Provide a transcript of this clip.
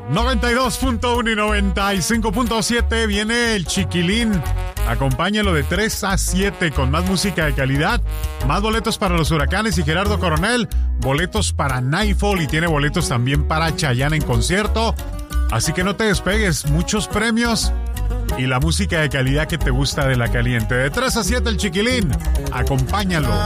92.1 y 95.7 viene el Chiquilín. Acompáñalo de 3 a 7 con más música de calidad, más boletos para los Huracanes y Gerardo Coronel, boletos para Nightfall y tiene boletos también para Chayanne en concierto. Así que no te despegues, muchos premios y la música de calidad que te gusta de La Caliente. De 3 a 7 el Chiquilín, acompáñalo.